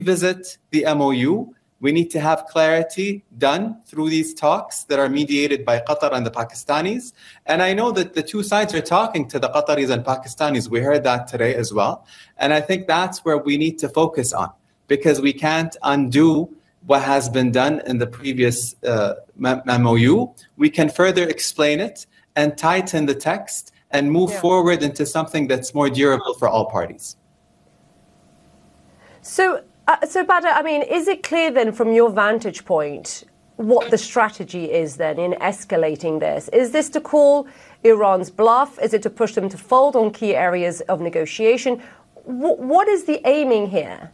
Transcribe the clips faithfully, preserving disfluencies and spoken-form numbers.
revisit the M O U. We need to have clarity done through these talks that are mediated by Qatar and the Pakistanis. And I know that the two sides are talking to the Qataris and Pakistanis. We heard that today as well. And I think that's where we need to focus on, because we can't undo what has been done in the previous uh, M O U. We can further explain it and tighten the text and move yeah. forward into something that's more durable for all parties. So, uh, so Badr, I mean, is it clear then from your vantage point what the strategy is then in escalating this? Is this to call Iran's bluff? Is it to push them to fold on key areas of negotiation? W- what is the aiming here?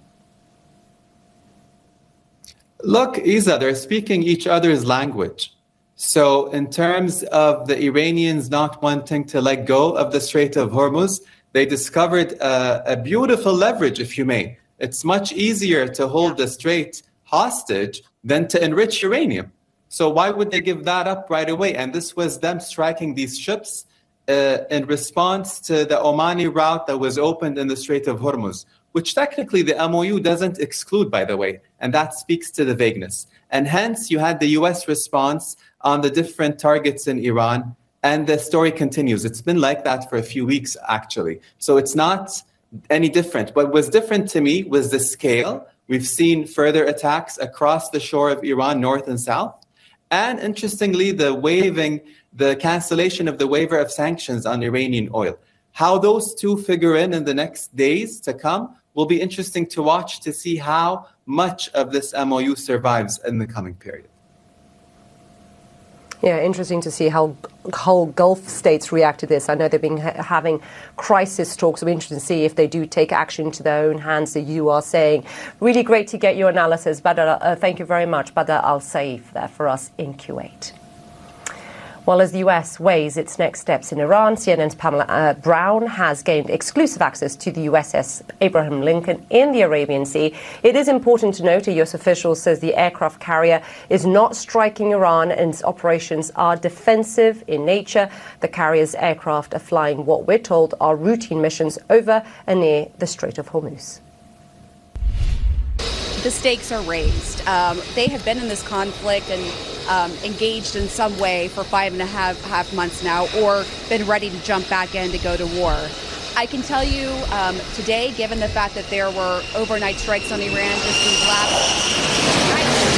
Look, Isa, they're speaking each other's language. So in terms of the Iranians not wanting to let go of the Strait of Hormuz, they discovered a, a beautiful leverage, if you may. It's much easier to hold the strait hostage than to enrich uranium. So why would they give that up right away? And this was them striking these ships uh, in response to the Omani route that was opened in the Strait of Hormuz, which technically the M O U doesn't exclude, by the way, and that speaks to the vagueness. And hence, you had the U S response on the different targets in Iran, and the story continues. It's been like that for a few weeks, actually. So it's not any different. What was different to me was the scale. We've seen further attacks across the shore of Iran, north and south. And interestingly, the waiving, the cancellation of the waiver of sanctions on Iranian oil. How those two figure in in the next days to come will be interesting to watch to see how much of this M O U survives in the coming period. Yeah, interesting to see how how Gulf states react to this. I know they've been ha- having crisis talks. It'll be interesting to see if they do take action into their own hands, that you are saying. Really great to get your analysis. Badr, uh, thank you very much. Badr Al-Saif there for us in Kuwait. Well, as the U S weighs its next steps in Iran, C N N's Pamela uh, Brown has gained exclusive access to the U S S Abraham Lincoln in the Arabian Sea. It is important to note, a U S official says the aircraft carrier is not striking Iran and its operations are defensive in nature. The carrier's aircraft are flying what we're told are routine missions over and near the Strait of Hormuz. The stakes are raised. Um, they have been in this conflict and um, engaged in some way for five and a half, half months now, or been ready to jump back in to go to war. I can tell you um, today, given the fact that there were overnight strikes on Iran just these last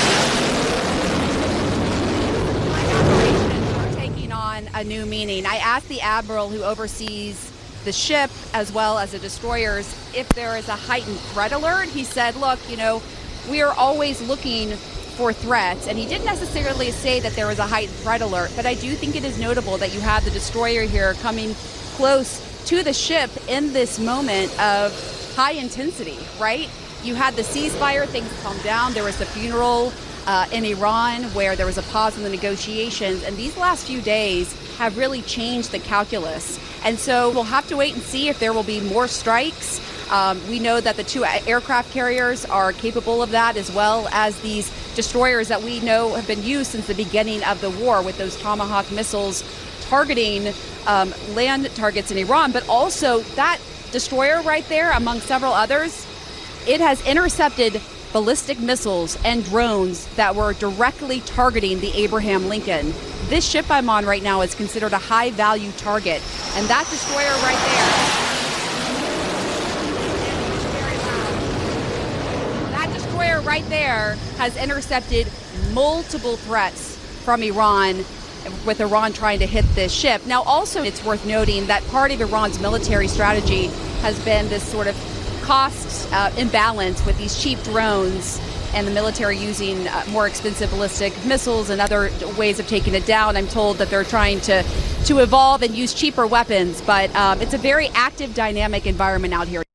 operations are taking on a new meaning. I asked the admiral who oversees the ship as well as the destroyers if there is a heightened threat alert. He said, look, you know, we are always looking for threats, and he didn't necessarily say that there was a heightened threat alert, but I do think it is notable that you have the destroyer here coming close to the ship in this moment of high intensity, right? You had the ceasefire, things calmed down, there was the funeral uh, in Iran where there was a pause in the negotiations, and these last few days have really changed the calculus. And so we'll have to wait and see if there will be more strikes. Um, we know that the two aircraft carriers are capable of that, as well as these destroyers that we know have been used since the beginning of the war with those Tomahawk missiles targeting um, land targets in Iran. But also that destroyer right there, among several others, it has intercepted ballistic missiles and drones that were directly targeting the Abraham Lincoln. This ship I'm on right now is considered a high-value target, and that destroyer right there, that destroyer right there has intercepted multiple threats from Iran, with Iran trying to hit this ship. Now, also, it's worth noting that part of Iran's military strategy has been this sort of cost uh, imbalance with these cheap drones and the military using uh, more expensive ballistic missiles and other ways of taking it down. I'm told that they're trying to, to evolve and use cheaper weapons, but um, it's a very active, dynamic environment out here.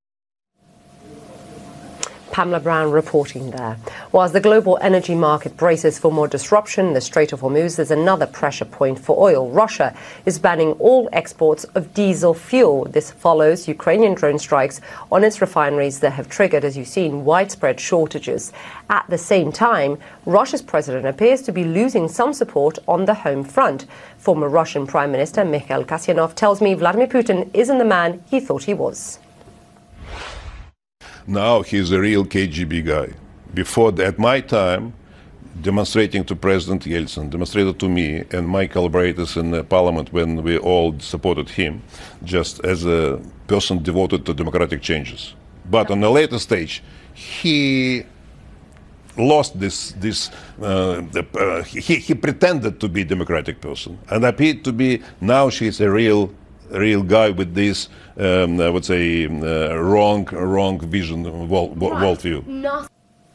Pamela Brown reporting there. Whilst the global energy market braces for more disruption in the Strait of Hormuz, there's another pressure point for oil. Russia is banning all exports of diesel fuel. This follows Ukrainian drone strikes on its refineries that have triggered, as you've seen, widespread shortages. At the same time, Russia's president appears to be losing some support on the home front. Former Russian Prime Minister Mikhail Kasyanov tells me Vladimir Putin isn't the man he thought he was. Now he's a real K G B guy. Before, at my time, demonstrating to President Yeltsin, demonstrated to me and my collaborators in the parliament when we all supported him, just as a person devoted to democratic changes. But on a later stage, he lost this, this uh, uh, he, he pretended to be a democratic person and appeared to be, now she's a real real guy with this, um, I would say, uh, wrong, wrong vision, world, worldview. Nothing.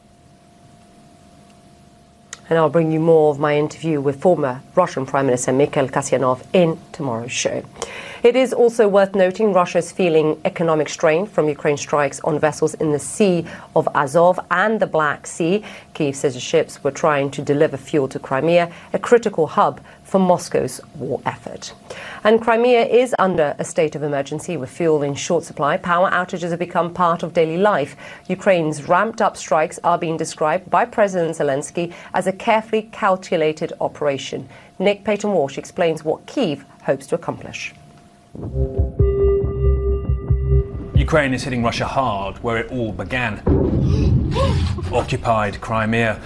And I'll bring you more of my interview with former Russian Prime Minister Mikhail Kasyanov in tomorrow's show. It is also worth noting Russia is feeling economic strain from Ukraine strikes on vessels in the Sea of Azov and the Black Sea. Kyiv says the ships were trying to deliver fuel to Crimea, a critical hub for Moscow's war effort. And Crimea is under a state of emergency with fuel in short supply. Power outages have become part of daily life. Ukraine's ramped-up strikes are being described by President Zelensky as a carefully calculated operation. Nick Payton-Walsh explains what Kyiv hopes to accomplish. Ukraine is hitting Russia hard where it all began. Occupied Crimea.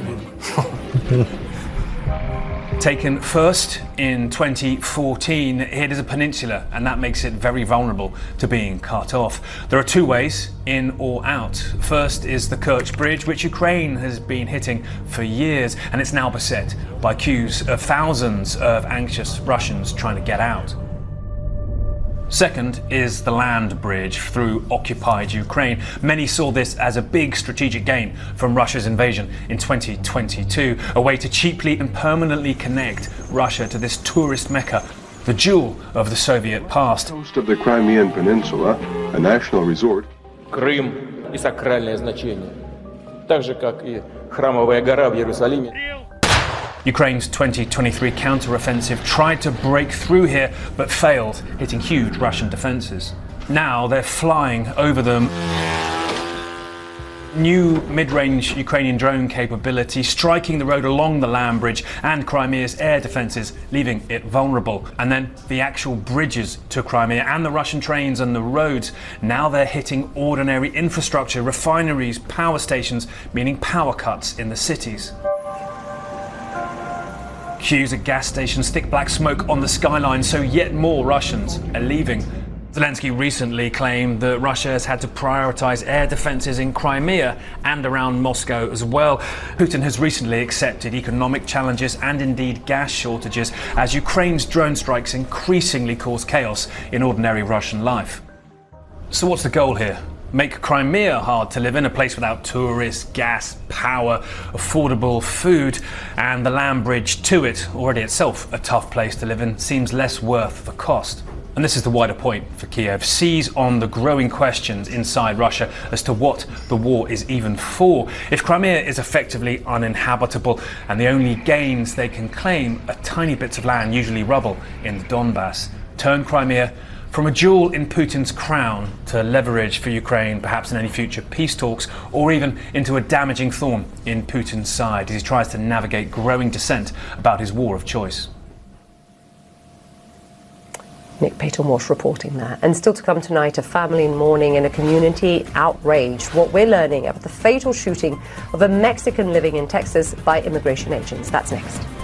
Taken first in twenty fourteen, it is a peninsula, and that makes it very vulnerable to being cut off. There are two ways, in or out. First is the Kerch Bridge, which Ukraine has been hitting for years, and it's now beset by queues of thousands of anxious Russians trying to get out. Second is the land bridge through occupied Ukraine. Many saw this as a big strategic gain from Russia's invasion in twenty twenty-two, a way to cheaply and permanently connect Russia to this tourist mecca, the jewel of the Soviet past. Coast of the Crimean Peninsula, a national resort. Крым и сакральное значение, так же как и храмовая гора в Иерусалиме. Ukraine's twenty twenty-three counter-offensive tried to break through here, but failed, hitting huge Russian defences. Now they're flying over them. New mid-range Ukrainian drone capability striking the road along the land bridge and Crimea's air defences, leaving it vulnerable. And then the actual bridges to Crimea and the Russian trains and the roads, now they're hitting ordinary infrastructure, refineries, power stations, meaning power cuts in the cities. Queues at gas stations, thick black smoke on the skyline, so yet more Russians are leaving. Zelensky recently claimed that Russia has had to prioritise air defences in Crimea and around Moscow as well. Putin has recently accepted economic challenges and indeed gas shortages as Ukraine's drone strikes increasingly cause chaos in ordinary Russian life. So what's the goal here? Make Crimea hard to live in, a place without tourists, gas, power, affordable food, and the land bridge to it, already itself a tough place to live in, seems less worth the cost. And this is the wider point for Kiev. Seize on the growing questions inside Russia as to what the war is even for. If Crimea is effectively uninhabitable and the only gains they can claim are tiny bits of land, usually rubble, in the Donbass, turn Crimea from a jewel in Putin's crown to leverage for Ukraine, perhaps in any future peace talks, or even into a damaging thorn in Putin's side as he tries to navigate growing dissent about his war of choice. Nick Payton-Walsh reporting there. And still to come tonight, a family in mourning and a community outraged. What we're learning about the fatal shooting of a Mexican living in Texas by immigration agents. That's next.